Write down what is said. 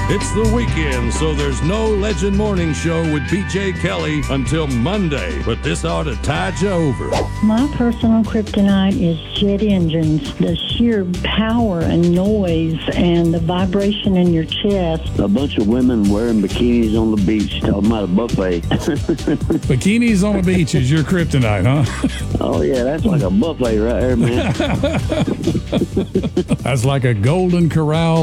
It's the weekend, so there's no Legend Morning Show with BJ Kelly until Monday, but this ought to tide you over. My personal kryptonite is jet engines. The sheer power and noise and the vibration in your chest. A bunch of women wearing bikinis on the beach talking about a buffet. Bikinis on the beach is your kryptonite, huh? Oh, yeah, that's like a buffet right there, man. That's like a Golden Corral